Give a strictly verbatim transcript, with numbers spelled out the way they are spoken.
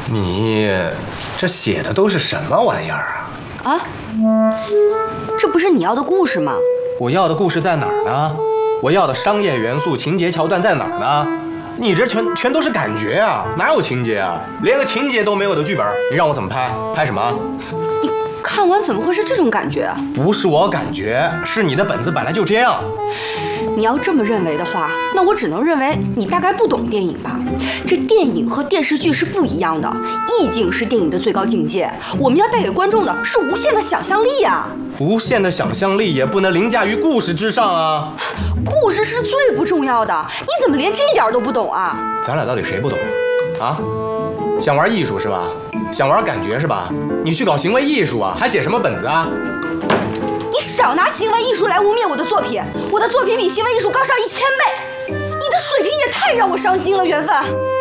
你这写的都是什么玩意儿啊？ 啊，这不是你要的故事吗？ 我要的故事在哪儿呢？我要的商业元素、情节桥段在哪儿呢？你这全全都是感觉啊，哪有情节啊？连个情节都没有的剧本，你让我怎么拍？拍什么？ 你看完怎么会是这种感觉啊？ 不是我感觉，是你的本子本来就这样。 你要这么认为的话，那我只能认为你大概不懂电影吧。这电影和电视剧是不一样的，意境是电影的最高境界，我们要带给观众的是无限的想象力啊！ 无限的想象力也不能凌驾于故事之上啊！ 故事是最不重要的，你怎么连这一点都不懂啊？ 咱俩到底谁不懂啊？想玩艺术是吧？想玩感觉是吧？你去搞行为艺术啊，还写什么本子啊？ 你少拿行为艺术来污蔑我的作品，我的作品比行为艺术高上一千倍，你的水平也太让我伤心了，缘分。